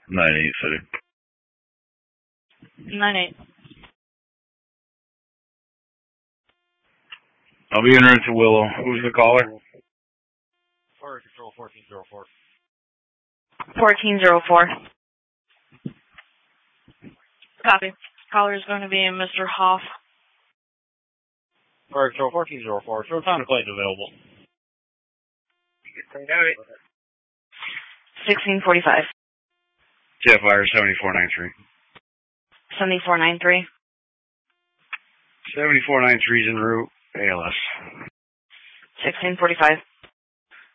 98 City. 98. I'll be en route to Willow. Who's the caller? Fire Control 1404. 1404. Copy. Caller is going to be Mr. Hoff. Fire Control 1404. Short time to play is available. 1645. Jetfire 7493. 7493. 7493 is en route. ALS. 1645.